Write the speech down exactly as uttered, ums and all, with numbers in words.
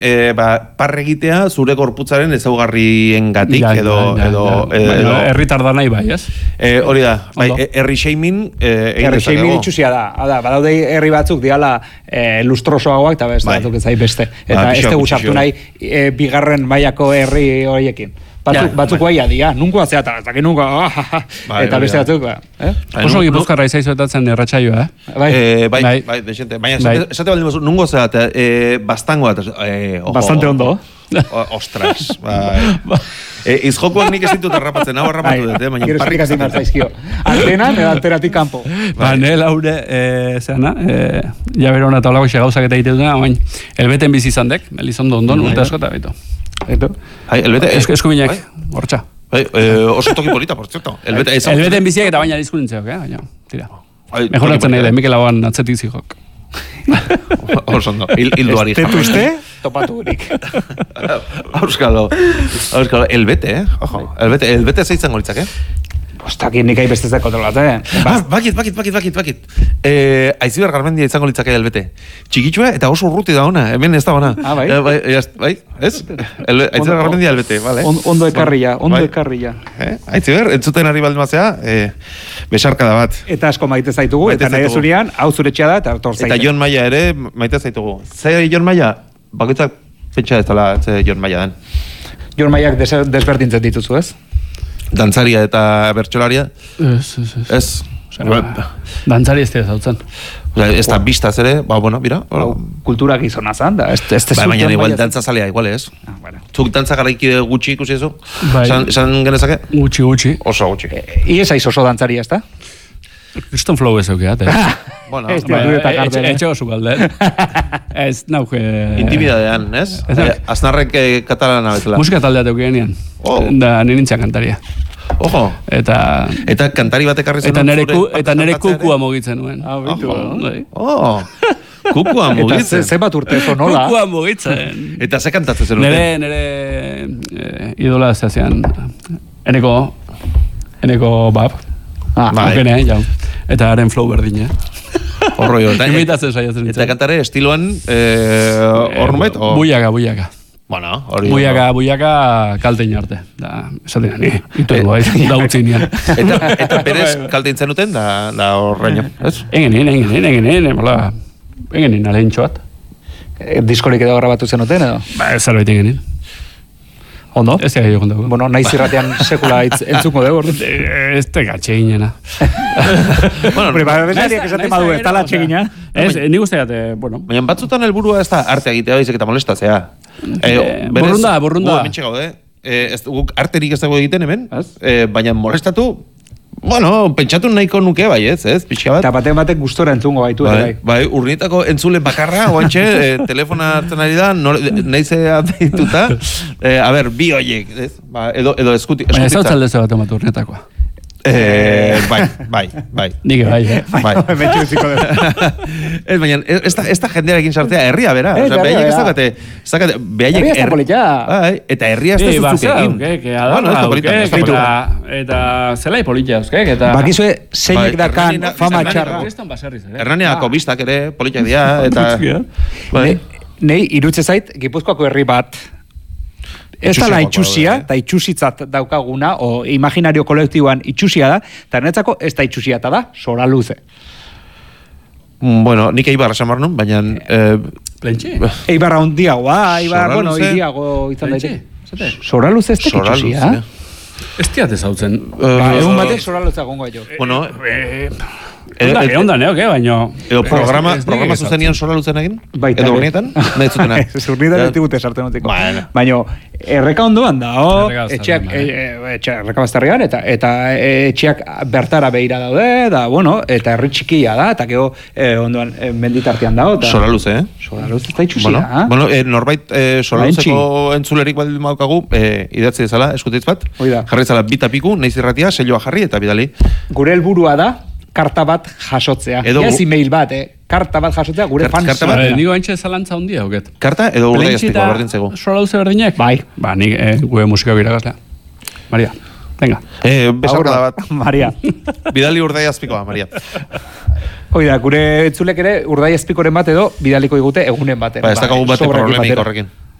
E, ba, parre egitea zure gorputzaren ezaugarriengatik Ja, edo ja, ja, edo ja. edo Bueno, herritar da nahi bai, ez? Eh, hori da, bai, Ondo. herri shaming eh, egin Herri dezakegu. shaming itxusia da. Hala, badaude herri batzuk diala eh, lustrosoagoak eta beste Bai. batzuk ez zait beste. Ba, Eta ez pixo, dugu pixo. sartu nahi eh, bigarren mailako herri horiekin. Batzuk, Ja, batzuk guaia dia, nunkoa zeata, eta que nunko, ah, ah, ah, Bai, eta hori beste da. batzuk, ba, eh? Bai, Oso nu- gipuzkarra izaizuetatzen erratsaioa, eh? Bai, Eh, bai, bai, Bai. dexente. Baina Bai. esate, esate baldin bazu, nungo zeat, eh, bastango bat, eh, ojo, Bastante ondo. O, ostras, bai. eh, izjokuak nik ez ditut harrapatzen, hau harrapatu dut, eh, baina Gero parrik esplikazio behar zaizkio. Antenan edo alteratik kanpo. Ba, ne laure, eh, zeana, eh, ja bero hona taulako xe gauzak eta egite dutena, baina, elbeten bizi izan dek, Elizondo ondon, urte asko eta baitu. Eto. Hai, elbete, Esko, eskubinek, bai, hortxa. bai, eh, oso toki polita, por cierto. Elbete, ez Elbeten biziak eta baina dizkunintzeok, eh? Baina, tira. Ai, Mejoratzen toki nahi da, polita. Mikel Aboan atzetik zihok. Oso ondo, hil- hilduari Este jamar. uste, topaturik. Auskalo, auskalo, elbete, eh? Ojo, elbete, elbete zeitzen goritzak, eh? Ostakin nik ahi bestezak kontrolatzen. Ah, bakit, bakit, bakit, bakit, bakit. Eh, Aiziber Garmendia izango litzake elbete. Txikitxua eta oso urruti da ona, hemen ez da ona. Ah, bai? Eh, bai, ez, bai, ez? El, Aiziber Garmendia elbete, vale. On, ondo ekarria, ondo Bai. ekarria. Eh? Aiziber, entzuten ari baldin mazea, eh, besarkada bat. Eta asko maite zaitugu, Maite eta nahi zaitugu. zurian, hau zure txea da, eta tor zaite. Eta Jon Maia ere maite zaitugu. Ze Jon Maia? Bakoitzak pentsa ez dela ze Jon Maia den. Jon Maiak des- desberdintzen dituzu, ez? Dantzaria eta bertsolaria, Ez, ez, ez. ez? Dantzari ez dira zautzen. Osea, ez da bistaz ere, ba, bueno, mira. Hau, kultura gizona zan, da, ez, ez Ba, tezu baina Jon igual Maia- dantza zalea, igual ez. Ah, bueno. Zuk dantza garaikide gutxi ikusi ezu? Bai. Esan, esan genezake? Gutxi, gutxi. Oso gutxi. E, Ies aiz oso dantzaria, ez da? Kriston flow ez eukeat, eh? Bueno, Ez ba, dira, eta etxe, garden, eh? etxe oso galde. Ez, nauke... intimidadean, ez? Ez da. Eh, Aznarrek eh, katalana bezala. Musika taldea teukenean. Oh. Da, nire nintzen kantaria. Ojo. Eta... Eta kantari bat ekarri zen. Eta nere, ku, eta nere kukua mugitzen nuen. Ah, bitu. Bai. Oh, kukua Eta ze, mugitzen. zenbat urte eso nola? Kukua mugitzen. Eta ze kantatzen zen Nere, nere eh, idola ez zean, eneko, eneko bab. Ah, Bai. Aukene, jau. Eta haren flow berdin, eh? Horroi, eta, Imitatzen saiatzen eta kantare estiloan eh, hor nubet? o- Buiaga, buiaga. Bueno, hori. Buiaga, buiaga kaltein arte. Da, esaten ni, itu egu, da utzi nian. Eta, eta berez kalteintzen duten, da, da horreino, ez? Engenin, engenin, engenin, hola, engenin, alentxoat. Eh, diskorik edo grabatu zenuten edo? Ba, zerbait engenin. Ondo? Ez da gehiago dago. Bueno, naiz irratean sekula itz, entzuko dugu, ordu. Ez te gatxe ginena. Bueno, Hombre, ba, bezariak esaten badu, ez tala txegina. Ez, nik uste gate, bueno. baina batzutan helburua ez da arte egitea baizik eta molestatzea. Eh, burrunda, burrunda. Gu hementxe gaude, eh, ez, guk arterik ez dago egiten hemen, Ez? eh, baina molestatu, bueno, pentsatu nahiko nuke bai ez, ez, pixka bat. Eta batek batek gustora entzungo baitu, ere, Bai, bai. bai, urnietako entzule bakarra, oantxe, eh, telefona hartzen ari da, nor, naizea deituta, eh, a ber, bi hoiek, ez? Ba, edo, edo eskuti, Baina ez hau eskutitza. txaldezu bat ematu urnetakoa. Eh, bai, bai, bai. Nik bai, eh? Bai. Hementxe utziko dugu. Ez, baina, ez, ez da, ez da jendearekin sartzea, herria bera. Ez, Osea, herria behaiek ez bera. dakate, ez dakate, behaiek... Herria ez da her- polita. Bai, eta herria ez da Eh, zuzuk bazea, egin. auke, que Bueno, ez adarra, da auke, polita, ez da eta, polita. eta zelai politia euskek, eta... Bakizue, zeinek Bai, dakan Hernanina- fama Hernanina- txarra. Kriston baserriz, ere. Erraneako bistak ere, politak dira, eta... Hostia. Bai. Ne- Nei, irutze zait, Gipuzkoako herri bat, ez da la Itxusiagoa itxusia, daude, eta itxusitzat daukaguna, o imaginario kolektiboan itxusia da, eta netzako ez da itxusia, eta da, sora luze. Mm, Bueno, nik eibar esan behar nun, baina... Eh, Plentxe? Eibarra hondiagoa, Eibar, Sora bueno, luze. iriago izan Plentxe? daite. Zate? Sora luze ez da Sora itxusia. luze. Ez tiat ez hau zen. Eh, Ba, egun batek sora luze gongo jo. Bueno, Eh, Eh, Onda, eh, onda, neok, eh, baino... edo programa, Ez- ez programa nik zuzenian sola lutzen egin? Baita Edo ere. urnietan? Nahi zutena? Zurnidan ez digute sartzen notiko. Bueno. Baina, erreka ondoan da, oh, Erreka etxeak, Bazterrean, e, e, etxe, erreka bazterrean, eta, eta e, etxeak bertara behira daude, da, bueno, eta herri txikia da, eta gero e, ondoan e, menditartean dago, eta... Sola luze, eh? Sola luze ez da itxusia, Bueno, ah? bueno eh, norbait eh, sola Lehentxi. luzeko entzulerik baldin daukagu, eh, idatzi dezala, eskutitz bat, Hoi da. jarri dezala bita piku, naiz irratia, selloa jarri eta bidali. Gure helburua da, karta bat jasotzea. Edo Ez gu- email bat, eh? Karta bat jasotzea gure Kart- fans. karta bat- Vale, nigo haintxe zalantza hundia, hoket. Karta edo urdaiazpikoa berdin zego. Sola luze berdinak? Bai. Ba, nik, eh, gure musikako iragazlea. Maria. Venga. Eh, besarkada bat. Maria. Bidali urdai azpikoa, Maria. Hoi da, gure entzulek ere urdai azpikoren bat edo bidaliko digute egunen baten. Ba, ez dakagun bate sobrekin problemik batera. horrekin.